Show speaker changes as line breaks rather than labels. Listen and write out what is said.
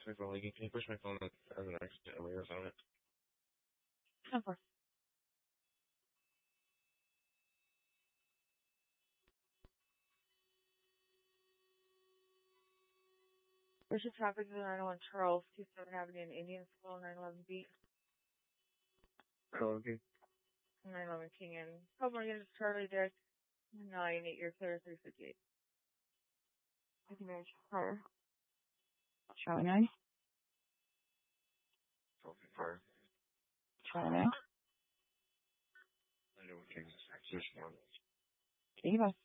my phone leaking. Can you push my phone as an accident layers on it?
Of course. Where's your traffic to 901 Charles, 27 Avenue in Indian School, 911 B.
Oh, okay.
911 King and Morgan, Charlie Dick, 9, you're clear, 358. Thank you very much. Prior.
Charlie 9.
Fire.
Charlie 9.
I know what King's position on.
Eva.